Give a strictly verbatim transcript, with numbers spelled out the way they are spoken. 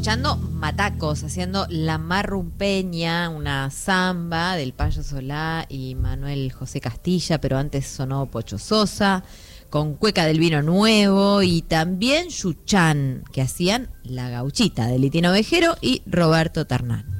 escuchando Matacos, haciendo La Marrumpeña, una samba del Payo Solá y Manuel José Castilla, pero antes sonó Pocho Sosa, con Cueca del Vino Nuevo y también Yuchán, que hacían La Gauchita de Litino Vejero y Roberto Ternán.